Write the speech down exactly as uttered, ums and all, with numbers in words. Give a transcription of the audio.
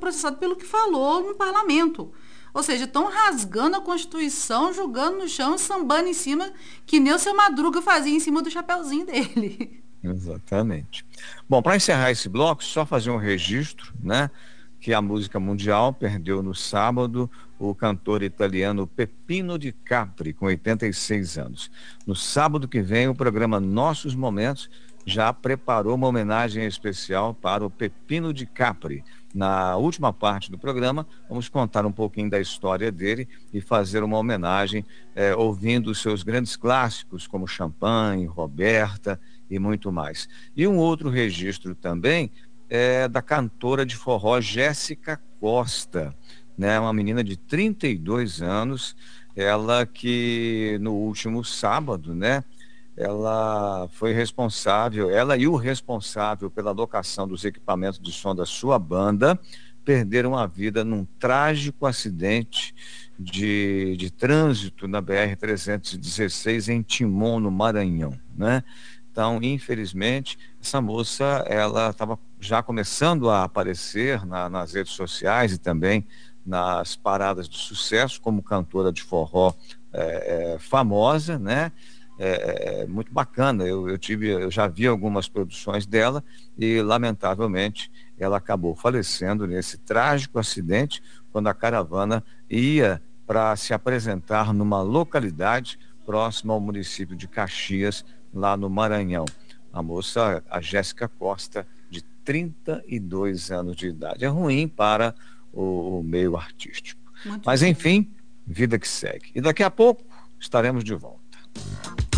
processado pelo que falou no parlamento. Ou seja, estão rasgando a Constituição, jogando no chão, sambando em cima, que nem o seu Madruga fazia em cima do chapeuzinho dele. Exatamente. Bom, para encerrar esse bloco, só fazer um registro, né? Que a música mundial perdeu no sábado o cantor italiano Peppino Di Capri, com oitenta e seis anos. No sábado que vem, o programa Nossos Momentos já preparou uma homenagem especial para o Peppino Di Capri. Na última parte do programa, vamos contar um pouquinho da história dele e fazer uma homenagem, eh, ouvindo os seus grandes clássicos, como Champanhe, Roberta e muito mais. E um outro registro também é da cantora de forró Jéssica Costa, né? Uma menina de trinta e dois anos, ela que no último sábado, né? Ela foi responsável, ela e o responsável pela locação dos equipamentos de som da sua banda perderam a vida num trágico acidente de, de trânsito na B R trezentos e dezesseis em Timon, no Maranhão, né? Então, infelizmente, essa moça, ela estava já começando a aparecer na, nas redes sociais e também nas paradas de sucesso como cantora de forró é, é, famosa, né? É, é muito bacana. Eu, eu tive, eu já vi algumas produções dela e, lamentavelmente, ela acabou falecendo nesse trágico acidente quando a caravana ia para se apresentar numa localidade próxima ao município de Caxias, lá no Maranhão. A moça, a Jéssica Costa, de trinta e dois anos de idade. É ruim para o, o meio artístico. Muito Mas, ruim. enfim, vida que segue. E daqui a pouco estaremos de volta.